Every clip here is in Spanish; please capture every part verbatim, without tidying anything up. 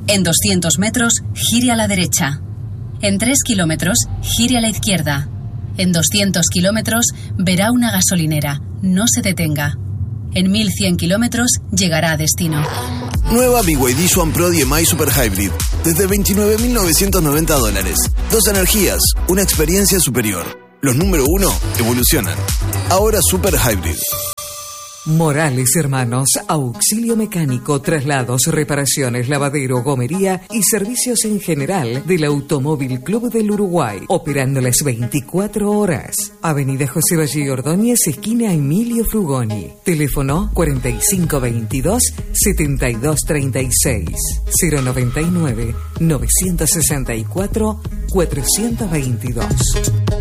En doscientos metros, gire a la derecha. En tres kilómetros, gire a la izquierda. En doscientos kilómetros, verá una gasolinera. No se detenga. En mil cien kilómetros, llegará a destino. Nueva B Y D Swan Pro D M I Super Hybrid. Desde veintinueve mil novecientos noventa dólares. Dos energías, una experiencia superior. Los número uno evolucionan. Ahora Super Hybrid. Morales Hermanos, auxilio mecánico, traslados, reparaciones, lavadero, gomería y servicios en general del Automóvil Club del Uruguay, operando las veinticuatro horas. Avenida José Valle Ordóñez, esquina Emilio Frugoni. Teléfono cuarenta y cinco veintidós, setenta y dos treinta y seis, cero noventa y nueve, novecientos sesenta y cuatro, cuatrocientos veintidós.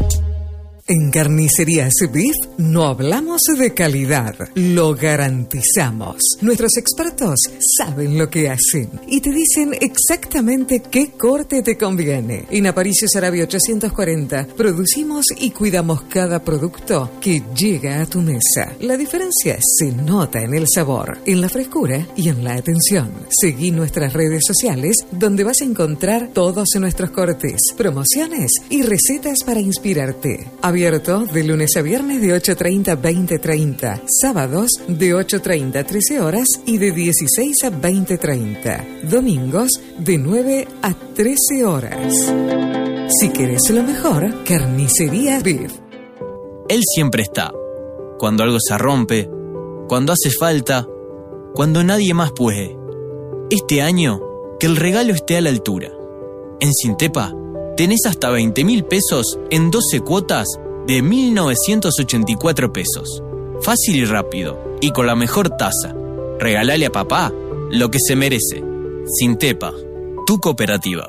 En Carnicerías Beef no hablamos de calidad, lo garantizamos. Nuestros expertos saben lo que hacen y te dicen exactamente qué corte te conviene. En Aparicio Saravia ochocientos cuarenta producimos y cuidamos cada producto que llega a tu mesa. La diferencia se nota en el sabor, en la frescura y en la atención. Seguí nuestras redes sociales donde vas a encontrar todos nuestros cortes, promociones y recetas para inspirarte. Abierto de lunes a viernes de ocho treinta a veinte treinta, sábados de ocho treinta a trece horas y de dieciséis a veinte treinta, domingos de nueve a trece horas. Si querés lo mejor, Carnicería Beef. Él siempre está. Cuando algo se rompe, cuando hace falta, cuando nadie más puede. Este año, que el regalo esté a la altura. En Sintepa, tenés hasta veinte mil pesos en doce cuotas de mil novecientos ochenta y cuatro pesos. Fácil y rápido, y con la mejor tasa. Regalale a papá lo que se merece. Sintepa, tu cooperativa.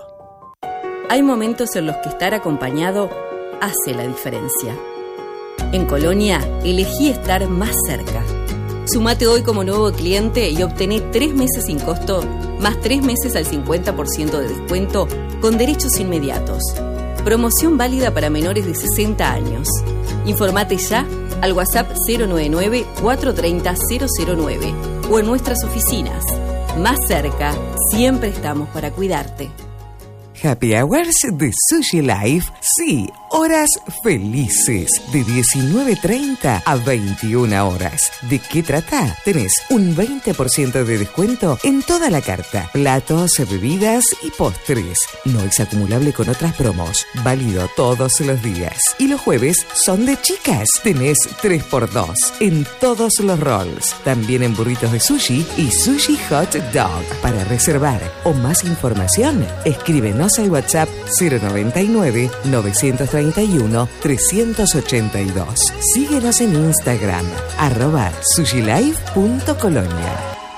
Hay momentos en los que estar acompañado hace la diferencia. En Colonia, elegí estar más cerca. Sumate hoy como nuevo cliente y obtené tres meses sin costo, más tres meses al cincuenta por ciento de descuento con derechos inmediatos. Promoción válida para menores de sesenta años. Informate ya al WhatsApp cero noventa y nueve, cuatrocientos treinta, cero cero nueve o en nuestras oficinas. Más cerca, siempre estamos para cuidarte. Happy Hours de Sushi Life, sí, horas felices, de diecinueve treinta a veintiuna horas. ¿De qué trata? Tenés un veinte por ciento de descuento en toda la carta, platos, bebidas y postres. No es acumulable con otras promos, válido todos los días. Y los jueves son de chicas, tenés tres por dos en todos los rolls. También en burritos de sushi y sushi hot dog. Para reservar o más información, escríbenos al WhatsApp cero noventa y nueve, novecientos treinta y uno, trescientos ochenta y dos. Síguenos en Instagram, arroba sushilife punto colonia.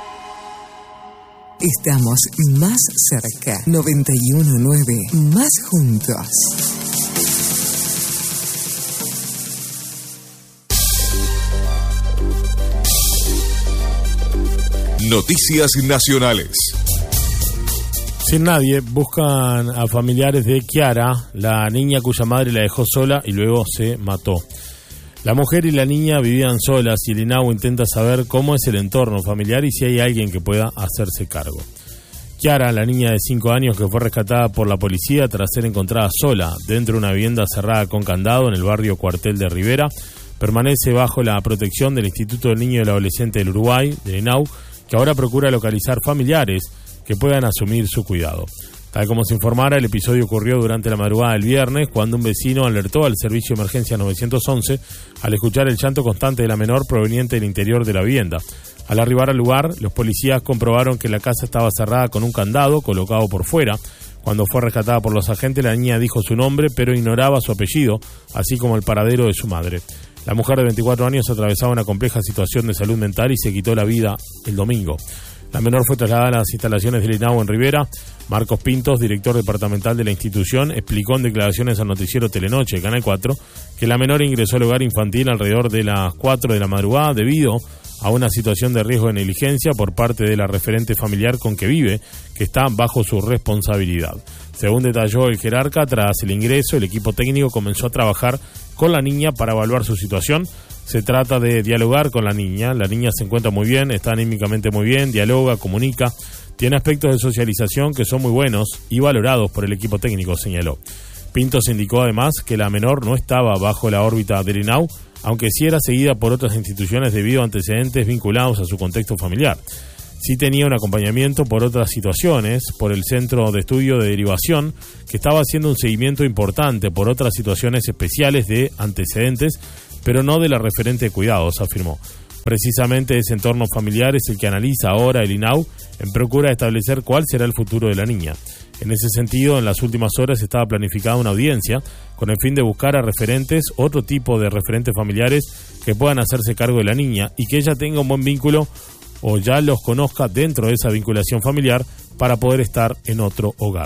Estamos más cerca. noventa y uno nueve, más juntos. Noticias nacionales. Sin nadie, buscan a familiares de Kiara, la niña cuya madre la dejó sola y luego se mató. La mujer y la niña vivían solas y el INAU intenta saber cómo es el entorno familiar y si hay alguien que pueda hacerse cargo. Kiara, la niña de cinco años que fue rescatada por la policía tras ser encontrada sola dentro de una vivienda cerrada con candado en el barrio Cuartel de Rivera, permanece bajo la protección del Instituto del Niño y el Adolescente del Uruguay, del INAU, que ahora procura localizar familiares que puedan asumir su cuidado. Tal como se informara, el episodio ocurrió durante la madrugada del viernes, cuando un vecino alertó al servicio de emergencia nueve once al escuchar el llanto constante de la menor proveniente del interior de la vivienda. Al arribar al lugar, los policías comprobaron que la casa estaba cerrada con un candado colocado por fuera. Cuando fue rescatada por los agentes, la niña dijo su nombre, pero ignoraba su apellido, así como el paradero de su madre. La mujer de veinticuatro años atravesaba una compleja situación de salud mental y se quitó la vida el domingo. La menor fue trasladada a las instalaciones del INAU en Rivera. Marcos Pintos, director departamental de la institución, explicó en declaraciones al noticiero Telenoche, Canal cuatro, que la menor ingresó al hogar infantil alrededor de las cuatro de la madrugada debido a una situación de riesgo de negligencia por parte de la referente familiar con que vive, que está bajo su responsabilidad. Según detalló el jerarca, tras el ingreso, el equipo técnico comenzó a trabajar con la niña para evaluar su situación. Se trata de dialogar con la niña. La niña se encuentra muy bien, está anímicamente muy bien, dialoga, comunica, Tiene aspectos de socialización que son muy buenos y valorados por el equipo técnico, señaló. Pintos indicó además que la menor no estaba bajo la órbita del I N A U, aunque sí era seguida por otras instituciones debido a antecedentes vinculados a su contexto familiar. Sí tenía un acompañamiento por otras situaciones, por el Centro de Estudio de Derivación, que estaba haciendo un seguimiento importante por otras situaciones especiales de antecedentes, pero no de la referente de cuidados, afirmó. Precisamente ese entorno familiar es el que analiza ahora el I N A U en procura de establecer cuál será el futuro de la niña. En ese sentido, en las últimas horas estaba planificada una audiencia con el fin de buscar a referentes, otro tipo de referentes familiares que puedan hacerse cargo de la niña y que ella tenga un buen vínculo o ya los conozca dentro de esa vinculación familiar para poder estar en otro hogar.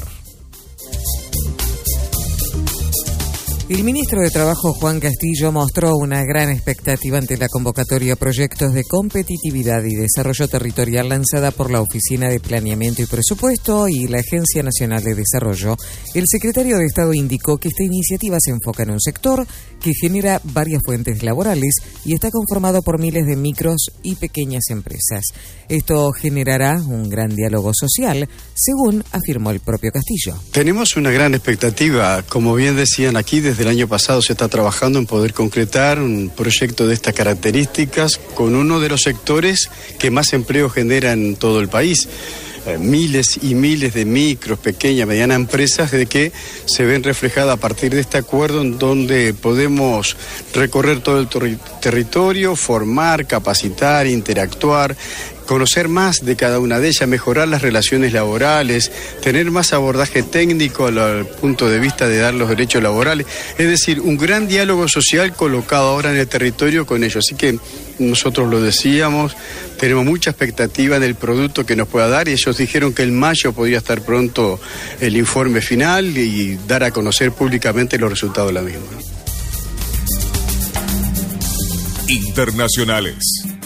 El ministro de Trabajo, Juan Castillo, mostró una gran expectativa ante la convocatoria a proyectos de competitividad y desarrollo territorial lanzada por la Oficina de Planeamiento y Presupuesto y la Agencia Nacional de Desarrollo. El secretario de Estado indicó que esta iniciativa se enfoca en un sector que genera varias fuentes laborales y está conformado por miles de micros y pequeñas empresas. Esto generará un gran diálogo social, según afirmó el propio Castillo. Tenemos una gran expectativa, como bien decían aquí, desde Desde el año pasado se está trabajando en poder concretar un proyecto de estas características con uno de los sectores que más empleo genera en todo el país. Eh, miles y miles de micros, pequeñas, medianas empresas de que se ven reflejadas a partir de este acuerdo en donde podemos recorrer todo el ter- territorio, formar, capacitar, interactuar, conocer más de cada una de ellas, mejorar las relaciones laborales, tener más abordaje técnico al, al punto de vista de dar los derechos laborales. Es decir, un gran diálogo social colocado ahora en el territorio con ellos. Así que nosotros lo decíamos, tenemos mucha expectativa en el producto que nos pueda dar y ellos dijeron que en mayo podría estar pronto el informe final y dar a conocer públicamente los resultados de la misma. Internacionales.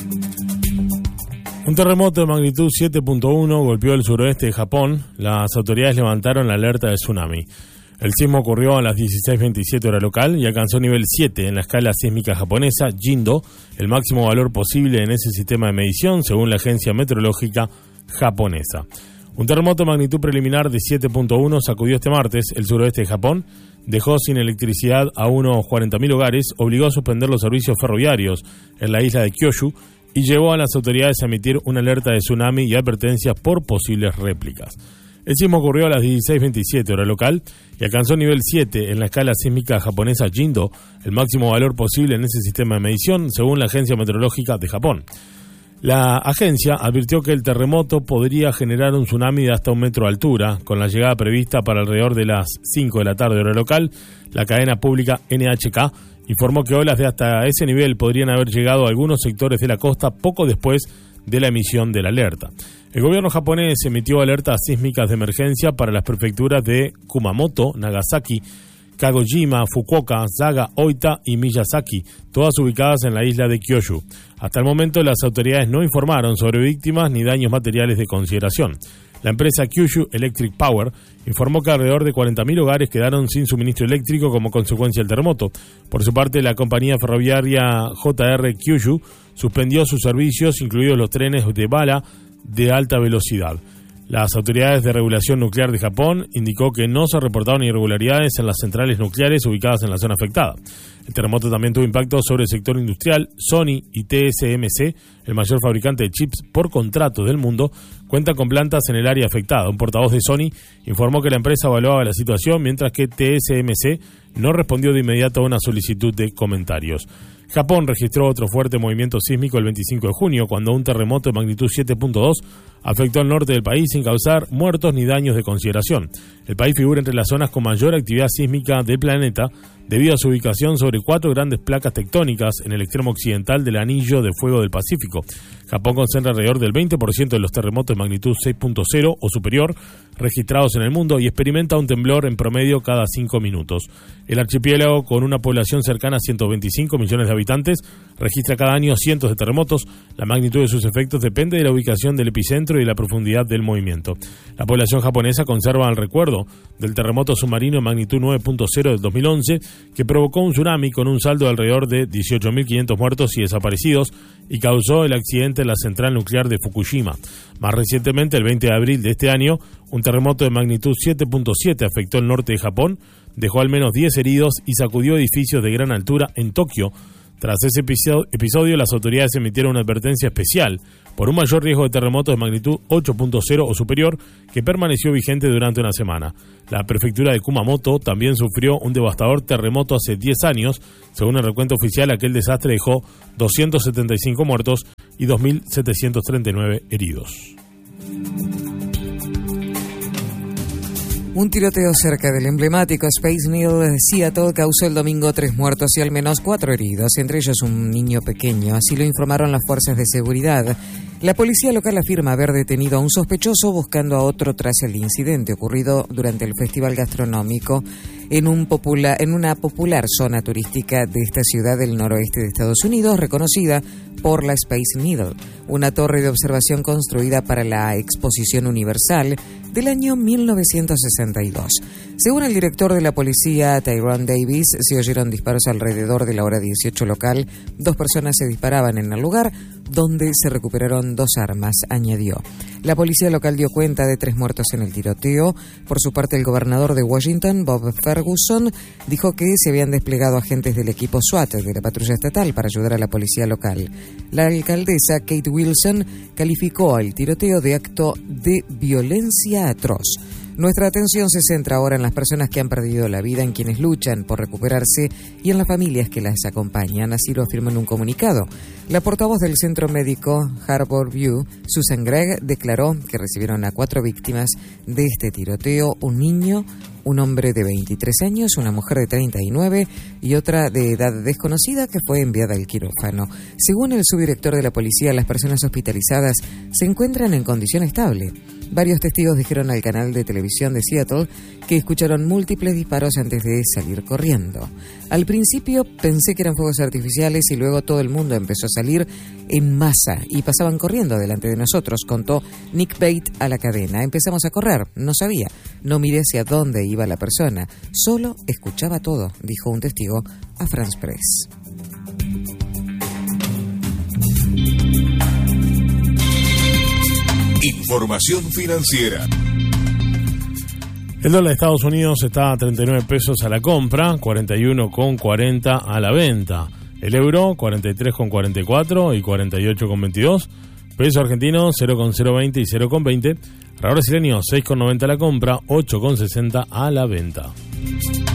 Un terremoto de magnitud siete punto uno golpeó el suroeste de Japón. Las autoridades levantaron la alerta de tsunami. El sismo ocurrió a las dieciséis veintisiete hora local y alcanzó nivel siete en la escala sísmica japonesa Jindo, el máximo valor posible en ese sistema de medición, según la agencia meteorológica japonesa. Un terremoto de magnitud preliminar de siete punto uno sacudió este martes el suroeste de Japón, dejó sin electricidad a unos cuarenta mil hogares, obligó a suspender los servicios ferroviarios en la isla de Kyushu y llevó a las autoridades a emitir una alerta de tsunami y advertencias por posibles réplicas. El sismo ocurrió a las dieciséis veintisiete hora local y alcanzó nivel siete en la escala sísmica japonesa Jindo, el máximo valor posible en ese sistema de medición, según la Agencia Meteorológica de Japón. La agencia advirtió que el terremoto podría generar un tsunami de hasta un metro de altura, con la llegada prevista para alrededor de las cinco de la tarde hora local. La cadena pública N H K informó que olas de hasta ese nivel podrían haber llegado a algunos sectores de la costa poco después de la emisión de la alerta. El gobierno japonés emitió alertas sísmicas de emergencia para las prefecturas de Kumamoto, Nagasaki, Kagoshima, Fukuoka, Saga, Oita y Miyazaki, todas ubicadas en la isla de Kyushu. Hasta el momento las autoridades no informaron sobre víctimas ni daños materiales de consideración. La empresa Kyushu Electric Power informó que alrededor de cuarenta mil hogares quedaron sin suministro eléctrico como consecuencia del terremoto. Por su parte, la compañía ferroviaria J R Kyushu suspendió sus servicios, incluidos los trenes de bala de alta velocidad. Las autoridades de regulación nuclear de Japón indicó que no se reportaron irregularidades en las centrales nucleares ubicadas en la zona afectada. El terremoto también tuvo impacto sobre el sector industrial. Sony y T S M C, el mayor fabricante de chips por contrato del mundo, cuentan con plantas en el área afectada. Un portavoz de Sony informó que la empresa evaluaba la situación, mientras que T S M C no respondió de inmediato a una solicitud de comentarios. Japón registró otro fuerte movimiento sísmico el veinticinco de junio, cuando un terremoto de magnitud siete punto dos afectó al norte del país sin causar muertos ni daños de consideración. El país figura entre las zonas con mayor actividad sísmica del planeta, debido a su ubicación sobre cuatro grandes placas tectónicas en el extremo occidental del anillo de fuego del Pacífico. Japón concentra alrededor del veinte por ciento de los terremotos de magnitud seis punto cero o superior registrados en el mundo y experimenta un temblor en promedio cada cinco minutos. El archipiélago, con una población cercana a ciento veinticinco millones de habitantes, registra cada año cientos de terremotos. La magnitud de sus efectos depende de la ubicación del epicentro y de la profundidad del movimiento. La población japonesa conserva el recuerdo del terremoto submarino de magnitud nueve punto cero del dos mil once, que provocó un tsunami con un saldo de alrededor de dieciocho mil quinientos muertos y desaparecidos y causó el accidente en la central nuclear de Fukushima. Más Recientemente, el veinte de abril de este año, un terremoto de magnitud siete punto siete afectó el norte de Japón, dejó al menos diez heridos y sacudió edificios de gran altura en Tokio. Tras ese episodio, las autoridades emitieron una advertencia especial por un mayor riesgo de terremotos de magnitud ocho punto cero o superior que permaneció vigente durante una semana. La prefectura de Kumamoto también sufrió un devastador terremoto hace diez años. Según el recuento oficial, aquel desastre dejó doscientos setenta y cinco muertos y dos mil setecientos treinta y nueve heridos. Un tiroteo cerca del emblemático Space Needle de Seattle causó el domingo tres muertos y al menos cuatro heridos, entre ellos un niño pequeño. Así lo informaron las fuerzas de seguridad. La policía local afirma haber detenido a un sospechoso buscando a otro tras el incidente ocurrido durante el festival gastronómico en, un popula- en una popular zona turística de esta ciudad del noroeste de Estados Unidos, reconocida por la Space Needle, una torre de observación construida para la Exposición Universal del año mil novecientos sesenta y dos. Según el director de la policía, Tyrone Davis, se oyeron disparos alrededor de la hora dieciocho local. Dos personas se disparaban en el lugar, donde se recuperaron dos armas, añadió. La policía local dio cuenta de tres muertos en el tiroteo. Por su parte, el gobernador de Washington, Bob Ferguson, dijo que se habían desplegado agentes del equipo SWAT de la patrulla estatal para ayudar a la policía local. La alcaldesa, Kate Wilson, calificó el tiroteo de acto de violencia atroz. Nuestra atención se centra ahora en las personas que han perdido la vida, en quienes luchan por recuperarse y en las familias que las acompañan, así lo afirmó en un comunicado. La portavoz del centro médico Harbor View, Susan Gregg, declaró que recibieron a cuatro víctimas de este tiroteo, un niño, un hombre de veintitrés años, una mujer de treinta y nueve y otra de edad desconocida que fue enviada al quirófano. Según el subdirector de la policía, las personas hospitalizadas se encuentran en condición estable. Varios testigos dijeron al canal de televisión de Seattle que escucharon múltiples disparos antes de salir corriendo. Al principio pensé que eran fuegos artificiales y luego todo el mundo empezó a salir en masa y pasaban corriendo delante de nosotros, contó Nick Bate a la cadena. Empezamos a correr, no sabía, no miré hacia dónde iba la persona, solo escuchaba todo, dijo un testigo a France Press. Información financiera. El dólar de Estados Unidos está a treinta y nueve pesos a la compra, cuarenta y uno con cuarenta a la venta. El euro, cuarenta y tres con cuarenta y cuatro y cuarenta y ocho con veintidós. Peso argentino, cero con cero veinte y cero con veinte. Real brasileño, seis con noventa a la compra, ocho con sesenta a la venta.